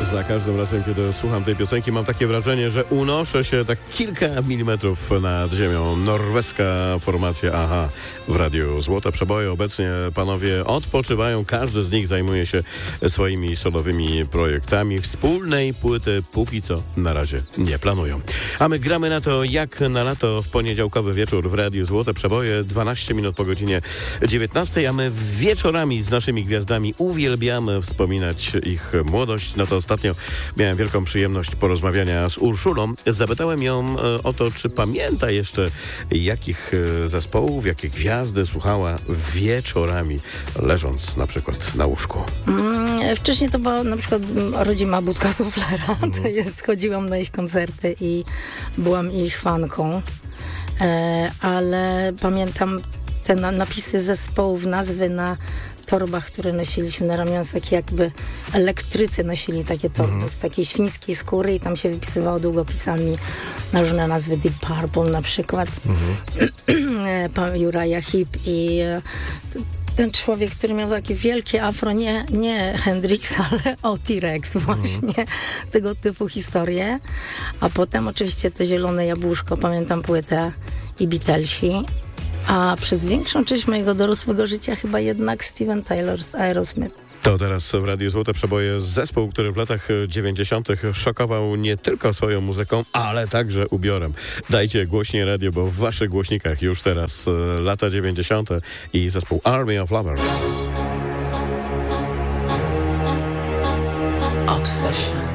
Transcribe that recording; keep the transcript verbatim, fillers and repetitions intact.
Za każdym razem, kiedy słucham tej piosenki, mam takie wrażenie, że unoszę się tak kilka milimetrów nad ziemią. Norweska formacja Aha w Radiu Złote Przeboje. Obecnie panowie odpoczywają, każdy z nich zajmuje się swoimi solowymi projektami. Wspólnej płyty póki co na razie nie planują. A my gramy na to jak na lato w poniedziałkowy wieczór w Radiu Złote Przeboje. dwanaście minut po godzinie dziewiętnastej, a my wieczorami z naszymi gwiazdami uwielbiamy wspominać ich młodość. No to ostatnio miałem wielką przyjemność porozmawiania z Urszulą. Zapytałem ją o to, czy pamięta jeszcze, jakich zespołów, jakie gwiazdy słuchała wieczorami, leżąc na przykład na łóżku. Mm, wcześniej to była na przykład rodzima Budka Suflera. Mm. To jest, chodziłam na ich koncerty i byłam ich fanką. E, ale pamiętam te na, napisy zespołów, nazwy na torbach, które nosiliśmy na ramionach, takie jakby elektrycy nosili takie torby mm. z takiej świńskiej skóry i tam się wypisywało długopisami na różne nazwy, Deep Purple na przykład, mm. Uriah Heep i ten człowiek, który miał takie wielkie afro, nie, nie Hendrix, ale o T-Rex właśnie, mm. tego typu historie. A potem oczywiście to Zielone Jabłuszko, pamiętam płytę i Beatlesi. A przez większą część mojego dorosłego życia chyba jednak Steven Tyler z Aerosmith. To teraz w Radiu Złote Przeboje zespół, który w latach dziewięćdziesiątych szokował nie tylko swoją muzyką, ale także ubiorem. Dajcie głośniej radio, bo w waszych głośnikach już teraz lata dziewięćdziesiąte i zespół Army of Lovers. Obsession.